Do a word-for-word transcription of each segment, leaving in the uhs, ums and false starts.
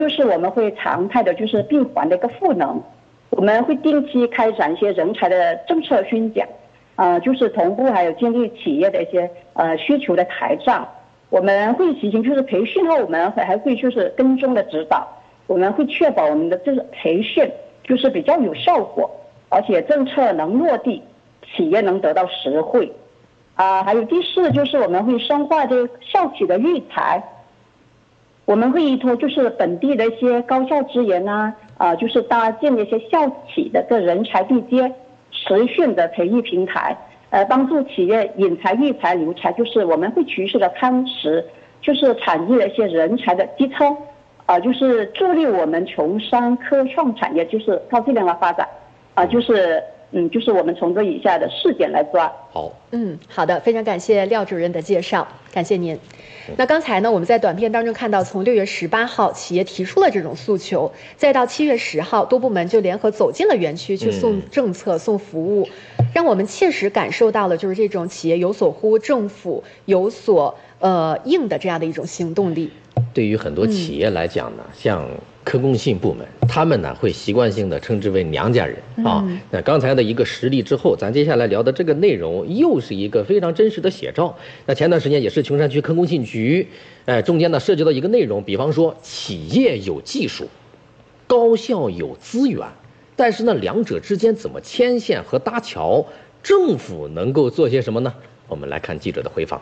就是我们会常态的就是闭环的一个赋能，我们会定期开展一些人才的政策宣讲，呃，就是同步还有建立企业的一些呃需求的台账。我们会进行就是培训后，我们还会就是跟踪的指导，我们会确保我们的这个培训就是比较有效果，而且政策能落地，企业能得到实惠。啊、呃，还有第四就是我们会深化这个校企的育才，我们会依托就是本地的一些高校资源啊，啊、呃，就是搭建一些校企的个人才对接、实训的培育平台。呃，帮助企业引才、育才、留才，就是我们会及时的看实，就是产业的一些人才的基础，啊、呃，就是助力我们穷商科创产业就是高质量的发展，啊、呃，就是嗯，就是我们从这以下的四点来抓。 好， 嗯，好的，非常感谢廖主任的介绍，感谢您。那刚才呢，我们在短片当中看到，从六月十八号企业提出了这种诉求，再到七月十号，多部门就联合走进了园区去送政策、嗯、送服务，让我们切实感受到了就是这种企业有所呼，政府有所呃应的这样的一种行动力。 对于很多企业来讲呢，嗯、像科工信部门，他们呢会习惯性的称之为娘家人啊。嗯、那刚才的一个实例之后，咱接下来聊的这个内容又是一个非常真实的写照。那前段时间也是琼山区科工信局，呃，中间呢涉及到一个内容，比方说企业有技术，高校有资源，但是呢两者之间怎么牵线和搭桥，政府能够做些什么呢？我们来看记者的回访。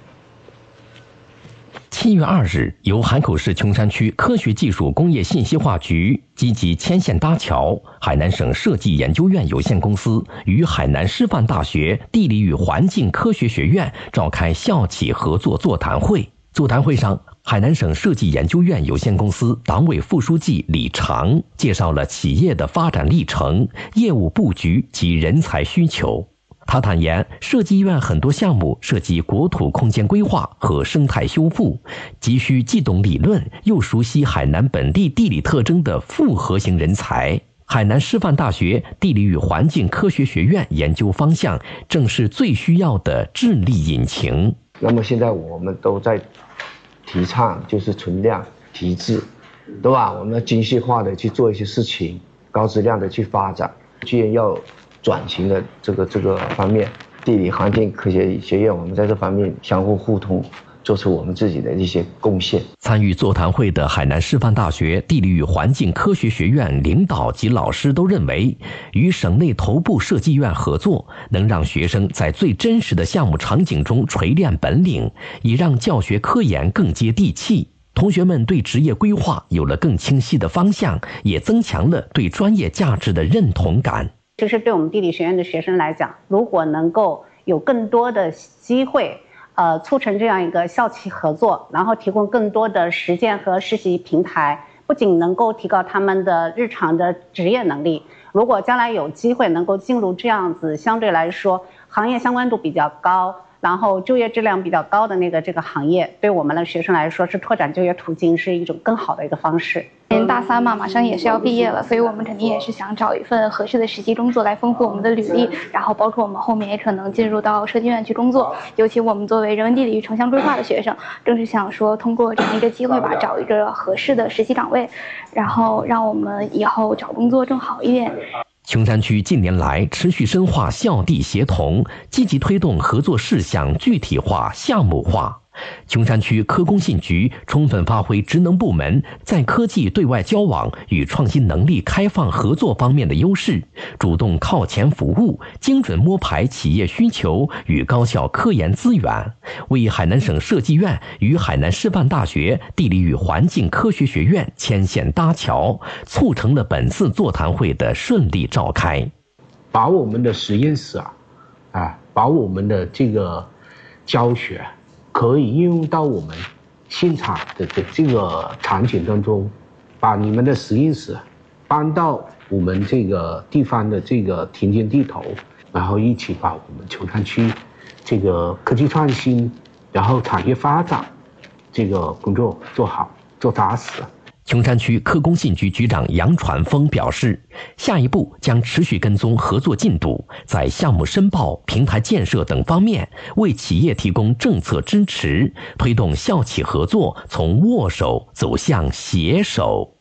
七月二日，由海口市琼山区科学技术工业信息化局积极牵线搭桥，海南省设计研究院有限公司与海南师范大学地理与环境科学学院召开校企合作座谈会。座谈会上，海南省设计研究院有限公司党委副书记李长介绍了企业的发展历程、业务布局及人才需求。他坦言，设计院很多项目涉及国土空间规划和生态修复，急需既懂理论又熟悉海南本地地理特征的复合型人才。海南师范大学地理与环境科学学院研究方向正是最需要的智力引擎。 那么现在我们都在提倡就是存量提质，对吧？我们要精细化的去做一些事情，高质量的去发展。既然要转型的这个这个方面，地理环境科学学院我们在这方面相互互通，做出我们自己的一些贡献。 参与座谈会的海南师范大学地理与环境科学学院领导及老师都认为，与省内头部设计院合作，能让学生在最真实的项目场景中锤炼本领，也让教学科研更接地气。同学们对职业规划有了更清晰的方向，也增强了对专业价值的认同感。 其实对我们地理学院的学生来讲，如果能够有更多的机会，呃，促成这样一个校企合作，然后提供更多的实践和实习平台，不仅能够提高他们的日常的职业能力，如果将来有机会能够进入这样子相对来说行业相关度比较高，然后就业质量比较高的那个这个行业，对我们的学生来说是拓展就业途径，是一种更好的一个方式。 大三嘛，马上也是要毕业了，所以我们肯定也是想找一份合适的实习工作来丰富我们的履历，然后包括我们后面也可能进入到设计院去工作。尤其我们作为人文地理与城乡规划的学生，正是想说通过这样一个机会吧，找一个合适的实习岗位，然后让我们以后找工作更好一点。 琼山区近年来持续深化校地协同，积极推动合作事项具体化、项目化。琼山区科工信局充分发挥职能部门在科技对外交往与创新能力开放合作方面的优势，主动靠前服务，精准摸排企业需求与高校科研资源，为海南省设计院与海南师范大学地理与环境科学学院牵线搭桥，促成了本次座谈会的顺利召开。 把我们的实验室啊，啊，把我们的这个教学可以应用到我们现场的这个场景当中，把你们的实验室搬到我们这个地方的这个田间地头，然后一起把我们琼山区这个科技创新，然后产业发展这个工作做好做扎实。 琼山区科工信局局长杨传峰表示，下一步将持续跟踪合作进度，在项目申报、平台建设等方面为企业提供政策支持，推动校企合作从握手走向携手。